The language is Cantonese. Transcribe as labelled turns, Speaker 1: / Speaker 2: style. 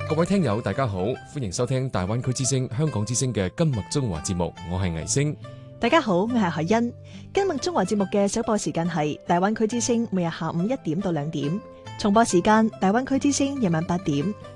Speaker 1: 各位聽友大家好，歡迎收聽大灣區之聲香港之聲嘅今麥中華節目，我係倪星。
Speaker 2: 大家好，我係海欣。今麥中華節目嘅首播時間係大灣區之聲每日下午1點到2點，重播時間大灣區之聲夜晚8點。